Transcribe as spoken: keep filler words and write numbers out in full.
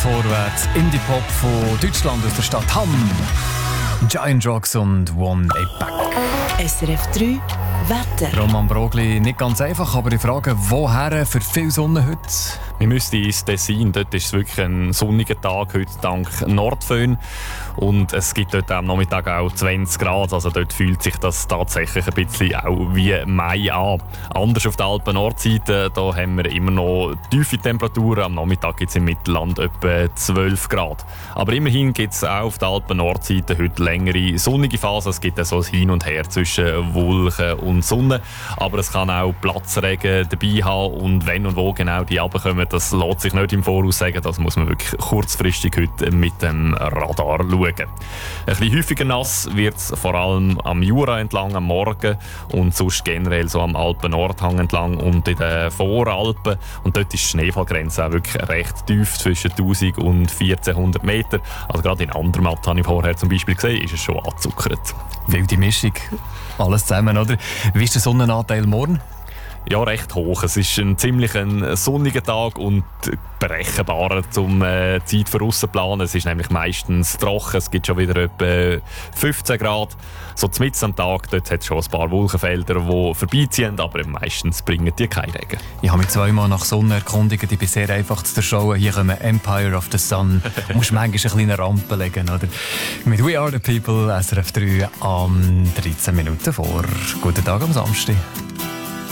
vorwärts. Indie-Pop von Deutschland aus der Stadt Hamm. Giant Rocks und One Day Back. S R F drei Wetter. Roman Brogli, nicht ganz einfach, aber ich frage, woher für viel Sonne heute? Wir müssten ins Tessin. Dort ist es wirklich ein sonniger Tag heute dank Nordföhn. Und es gibt dort am Nachmittag auch zwanzig Grad. Also dort fühlt sich das tatsächlich ein bisschen auch wie Mai an. Anders auf der Alpen-Nordseite, da haben wir immer noch tiefe Temperaturen. Am Nachmittag gibt es im Mittelland etwa zwölf Grad. Aber immerhin gibt es auch auf der Alpen-Nordseite heute längere sonnige Phasen. Es gibt so ein Hin und Her zwischen Wolken und Sonne. Aber es kann auch Platzregen dabei haben. Und wenn und wo genau die runterkommen, das lässt sich nicht im Voraus sagen. Das muss man wirklich kurzfristig heute mit dem Radar schauen. Ein bisschen häufiger nass wird es vor allem am Jura entlang am Morgen und sonst generell so am Alpen-Nordhang entlang und in den Voralpen. Und dort ist die Schneefallgrenze auch wirklich recht tief, zwischen tausend und vierzehnhundert Meter. Also gerade in Andermatt habe ich vorher zum Beispiel gesehen, ist es schon angezuckert. Wilde Mischung, alles zusammen, oder? Wie ist der Sonnenanteil morgen? Ja, recht hoch. Es ist ein ziemlich ein sonniger Tag und berechenbarer zum äh, Zeit für Aussenplanen. Es ist nämlich meistens trocken. Es gibt schon wieder etwa fünfzehn Grad. So mitten am Tag dort hat es schon ein paar Wolkenfelder, die vorbeiziehen, aber meistens bringen die keinen Regen. Ich habe mich zweimal nach Sonne erkundigt. Ich bin sehr einfach zu durchschauen. Hier kommen Empire of the Sun. Du musst manchmal eine kleine Rampe legen, oder? Mit We Are the People, S R F drei, am dreizehn Minuten vor. Guten Tag am Samstag.